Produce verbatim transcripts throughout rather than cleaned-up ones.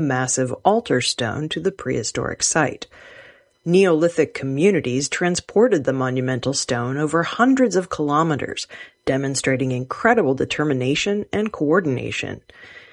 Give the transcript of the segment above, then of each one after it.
massive altar stone to the prehistoric site. Neolithic communities transported the monumental stone over hundreds of kilometers, demonstrating incredible determination and coordination.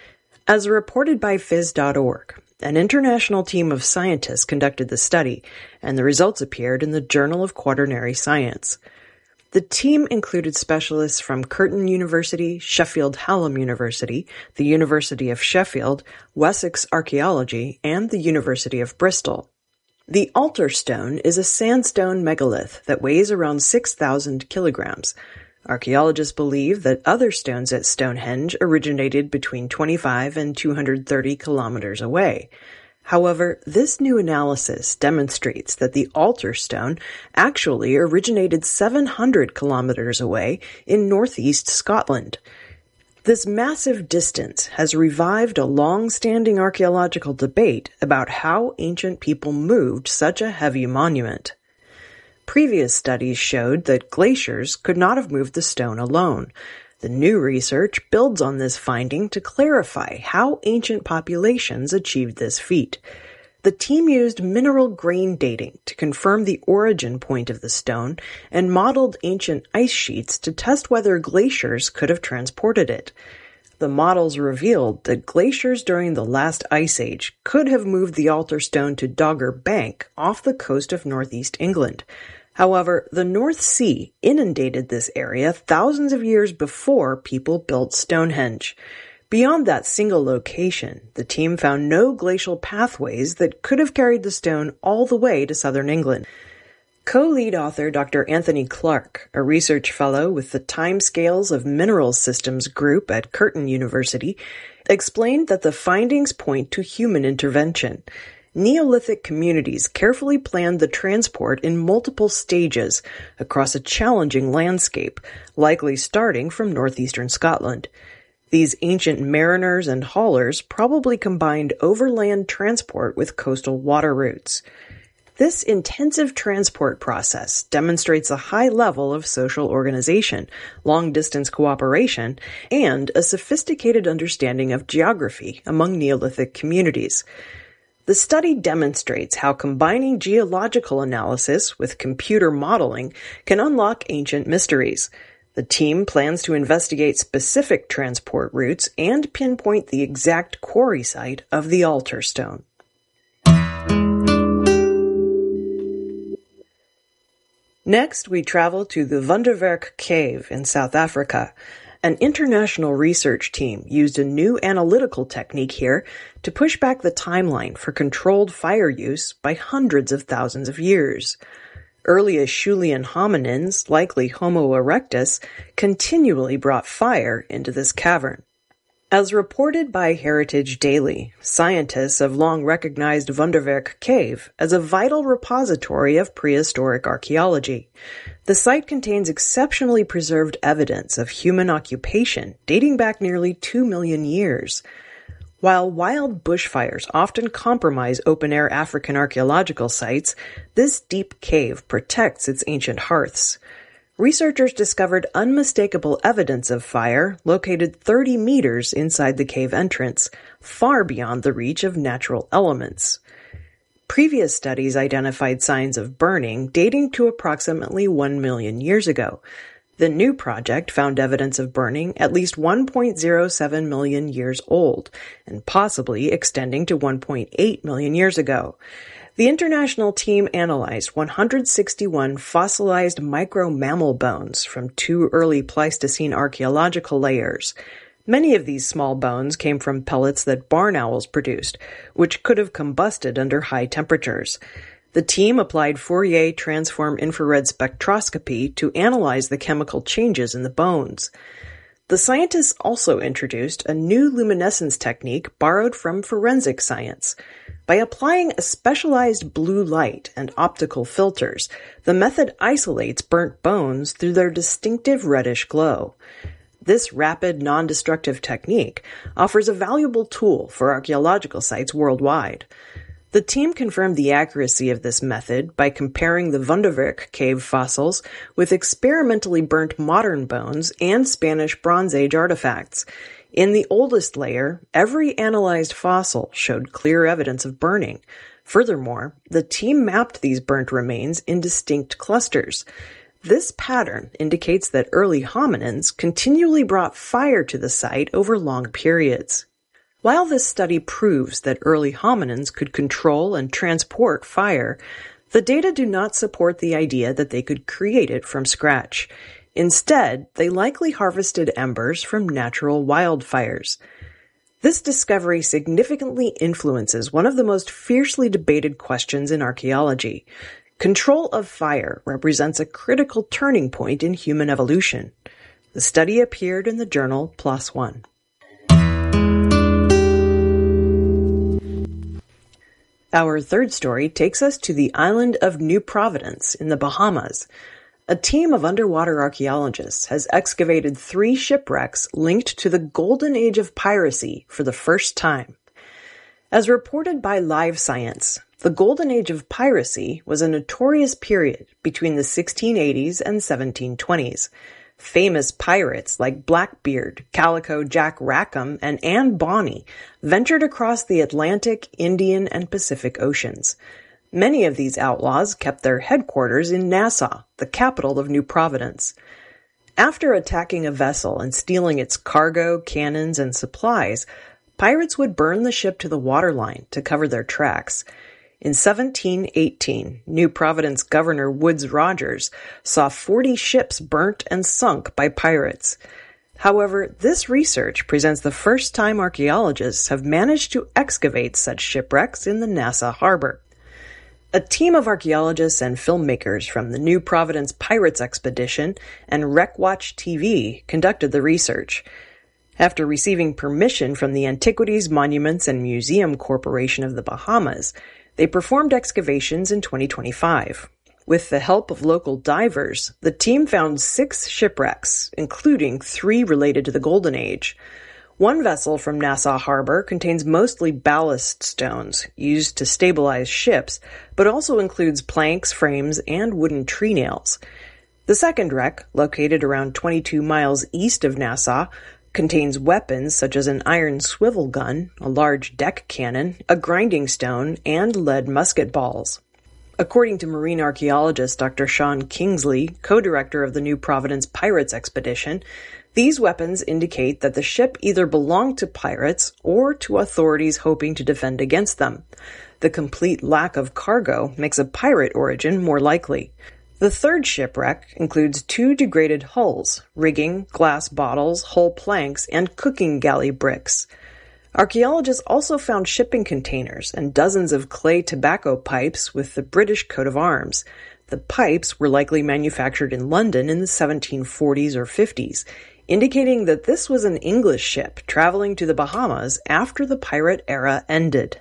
As reported by phys dot org, an international team of scientists conducted the study, and the results appeared in the Journal of Quaternary Science. The team included specialists from Curtin University, Sheffield Hallam University, the University of Sheffield, Wessex Archaeology, and the University of Bristol. The altar stone is a sandstone megalith that weighs around six thousand kilograms. Archaeologists believe that other stones at Stonehenge originated between twenty-five and two hundred thirty kilometers away. However, this new analysis demonstrates that the altar stone actually originated seven hundred kilometers away in northeast Scotland. This massive distance has revived a long-standing archaeological debate about how ancient people moved such a heavy monument. Previous studies showed that glaciers could not have moved the stone alone. The new research builds on this finding to clarify how ancient populations achieved this feat. The team used mineral grain dating to confirm the origin point of the stone and modeled ancient ice sheets to test whether glaciers could have transported it. The models revealed that glaciers during the last ice age could have moved the altar stone to Dogger Bank off the coast of northeast England. However, the North Sea inundated this area thousands of years before people built Stonehenge. Beyond that single location, the team found no glacial pathways that could have carried the stone all the way to southern England. Co-lead author Doctor Anthony Clark, a research fellow with the Timescales of Minerals Systems group at Curtin University, explained that the findings point to human intervention. Neolithic communities carefully planned the transport in multiple stages across a challenging landscape, likely starting from northeastern Scotland. These ancient mariners and haulers probably combined overland transport with coastal water routes. This intensive transport process demonstrates a high level of social organization, long-distance cooperation, and a sophisticated understanding of geography among Neolithic communities. The study demonstrates how combining geological analysis with computer modeling can unlock ancient mysteries. The team plans to investigate specific transport routes and pinpoint the exact quarry site of the altar stone. Next, we travel to the Wonderwerk Cave in South Africa. An international research team used a new analytical technique here to push back the timeline for controlled fire use by hundreds of thousands of years. Early Acheulean hominins, likely Homo erectus, continually brought fire into this cavern. As reported by Heritage Daily, scientists have long recognized Wonderwerk Cave as a vital repository of prehistoric archaeology. The site contains exceptionally preserved evidence of human occupation dating back nearly two million years. While wild bushfires often compromise open-air African archaeological sites, this deep cave protects its ancient hearths. Researchers discovered unmistakable evidence of fire located thirty meters inside the cave entrance, far beyond the reach of natural elements. Previous studies identified signs of burning dating to approximately one million years ago. The new project found evidence of burning at least one point zero seven million years old, and possibly extending to one point eight million years ago. The international team analyzed one hundred sixty-one fossilized micro-mammal bones from two early Pleistocene archaeological layers. Many of these small bones came from pellets that barn owls produced, which could have combusted under high temperatures. The team applied Fourier transform infrared spectroscopy to analyze the chemical changes in the bones. The scientists also introduced a new luminescence technique borrowed from forensic science. By applying a specialized blue light and optical filters, the method isolates burnt bones through their distinctive reddish glow. This rapid, non-destructive technique offers a valuable tool for archaeological sites worldwide. The team confirmed the accuracy of this method by comparing the Wonderwerk cave fossils with experimentally burnt modern bones and Spanish Bronze Age artifacts. In the oldest layer, every analyzed fossil showed clear evidence of burning. Furthermore, the team mapped these burnt remains in distinct clusters. This pattern indicates that early hominins continually brought fire to the site over long periods. While this study proves that early hominins could control and transport fire, the data do not support the idea that they could create it from scratch. Instead, they likely harvested embers from natural wildfires. This discovery significantly influences one of the most fiercely debated questions in archaeology. Control of fire represents a critical turning point in human evolution. The study appeared in the journal PLOS ONE. Our third story takes us to the island of New Providence in the Bahamas. A team of underwater archaeologists has excavated three shipwrecks linked to the golden age of piracy for the first time. As reported by Live Science, the golden age of piracy was a notorious period between the sixteen eighties and seventeen twenties. Famous pirates like Blackbeard, Calico Jack Rackham, and Anne Bonny ventured across the Atlantic, Indian, and Pacific Oceans. Many of these outlaws kept their headquarters in Nassau, the capital of New Providence. After attacking a vessel and stealing its cargo, cannons, and supplies, pirates would burn the ship to the waterline to cover their tracks. In seventeen eighteen, New Providence Governor Woodes Rogers saw forty ships burnt and sunk by pirates. However, this research presents the first time archaeologists have managed to excavate such shipwrecks in the Nassau harbor. A team of archaeologists and filmmakers from the New Providence Pirates Expedition and WreckWatch T V conducted the research. After receiving permission from the Antiquities, Monuments, and Museum Corporation of the Bahamas, they performed excavations in twenty twenty-five. With the help of local divers, the team found six shipwrecks, including three related to the Golden Age. One vessel from Nassau Harbor contains mostly ballast stones used to stabilize ships, but also includes planks, frames, and wooden tree nails. The second wreck, located around twenty-two miles east of Nassau, contains weapons such as an iron swivel gun, a large deck cannon, a grinding stone, and lead musket balls. According to marine archaeologist Doctor Sean Kingsley, co-director of the New Providence Pirates Expedition, these weapons indicate that the ship either belonged to pirates or to authorities hoping to defend against them. The complete lack of cargo makes a pirate origin more likely. The third shipwreck includes two degraded hulls, rigging, glass bottles, hull planks, and cooking galley bricks. Archaeologists also found shipping containers and dozens of clay tobacco pipes with the British coat of arms. The pipes were likely manufactured in London in the seventeen forties or fifties, indicating that this was an English ship traveling to the Bahamas after the pirate era ended.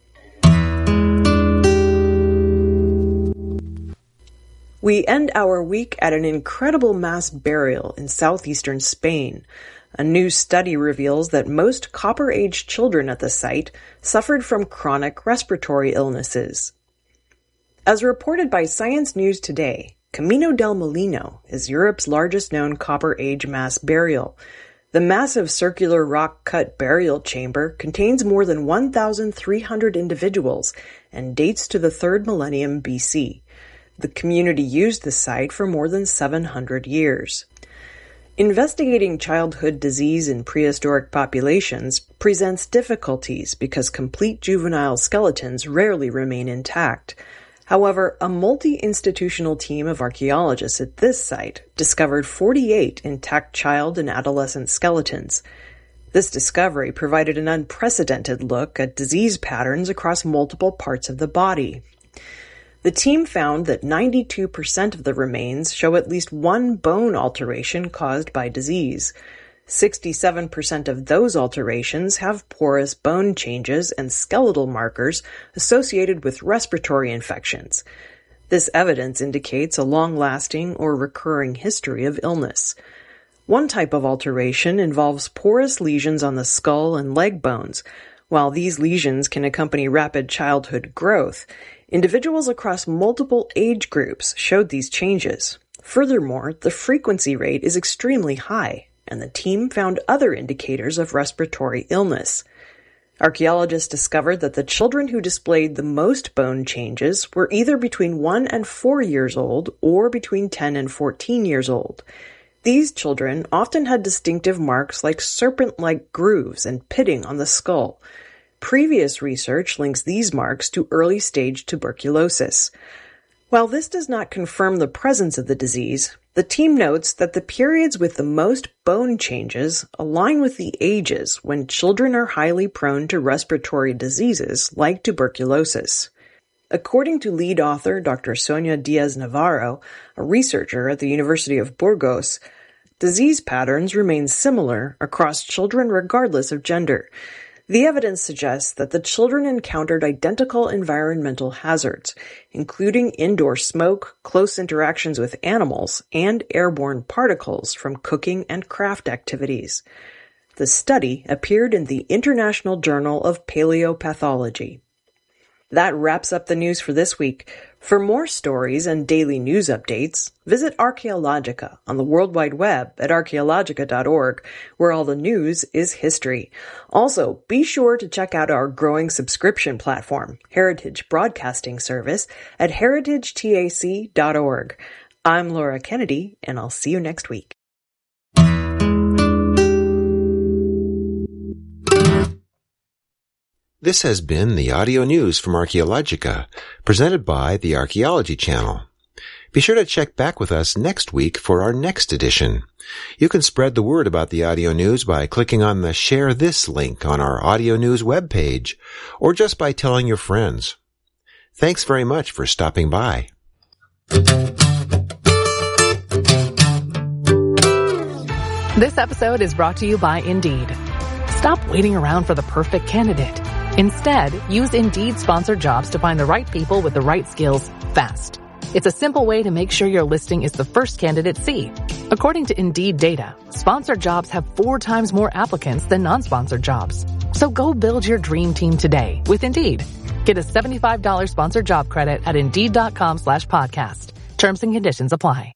We end our week at an incredible mass burial in southeastern Spain. A new study reveals that most Copper Age children at the site suffered from chronic respiratory illnesses. As reported by Science News Today, Camino del Molino is Europe's largest known Copper Age mass burial. The massive circular rock-cut burial chamber contains more than one thousand three hundred individuals and dates to the third millennium B C. The community used the site for more than seven hundred years. Investigating childhood disease in prehistoric populations presents difficulties because complete juvenile skeletons rarely remain intact. However, a multi-institutional team of archaeologists at this site discovered forty-eight intact child and adolescent skeletons. This discovery provided an unprecedented look at disease patterns across multiple parts of the body. The team found that ninety-two percent of the remains show at least one bone alteration caused by disease. sixty-seven percent of those alterations have porous bone changes and skeletal markers associated with respiratory infections. This evidence indicates a long-lasting or recurring history of illness. One type of alteration involves porous lesions on the skull and leg bones. While these lesions can accompany rapid childhood growth, individuals across multiple age groups showed these changes. Furthermore, the frequency rate is extremely high. and the team found other indicators of respiratory illness. Archaeologists discovered that the children who displayed the most bone changes were either between one and four years old or between ten and fourteen years old. These children often had distinctive marks like serpent-like grooves and pitting on the skull. Previous research links these marks to early-stage tuberculosis. While this does not confirm the presence of the disease, the team notes that the periods with the most bone changes align with the ages when children are highly prone to respiratory diseases like tuberculosis. According to lead author Doctor Sonia Diaz-Navarro, a researcher at the University of Burgos, disease patterns remain similar across children regardless of gender. The evidence suggests that the children encountered identical environmental hazards, including indoor smoke, close interactions with animals, and airborne particles from cooking and craft activities. The study appeared in the International Journal of Paleopathology. That wraps up the news for this week. For more stories and daily news updates, visit Archaeologica on the World Wide Web at archaeologica dot org, where all the news is history. Also, be sure to check out our growing subscription platform, Heritage Broadcasting Service, at heritage tac dot org. I'm Laura Kennedy, and I'll see you next week. This has been the audio news from Archaeologica, presented by the Archaeology Channel. Be sure to check back with us next week for our next edition. You can spread the word about the audio news by clicking on the Share This link on our audio news webpage, or just by telling your friends. Thanks very much for stopping by. This episode is brought to you by Indeed. Stop waiting around for the perfect candidate. Instead, use Indeed sponsored jobs to find the right people with the right skills fast. It's a simple way to make sure your listing is the first candidates see. According to Indeed data, sponsored jobs have four times more applicants than non-sponsored jobs. So go build your dream team today with Indeed. Get a seventy-five dollars sponsored job credit at Indeed dot com slash podcast. Terms and conditions apply.